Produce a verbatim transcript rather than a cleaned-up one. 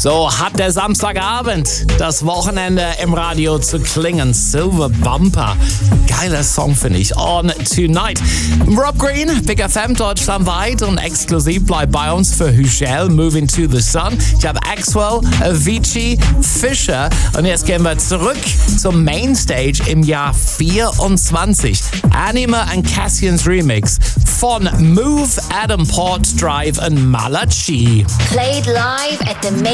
So hat der Samstagabend, das Wochenende im Radio zu klingen. Silver Bumper. Geiler Song, finde ich. On Tonight. Rob Green, Big F M deutschlandweit und exklusiv bleibt bei uns für Hushel, Moving to the Sun. Ich habe Axwell, Avicii, Fisher und jetzt gehen wir zurück zum Mainstage im Jahr vierundzwanzig. Anima and Cassian's Remix von Move, Adam Port Drive und Malachi. Played live at the main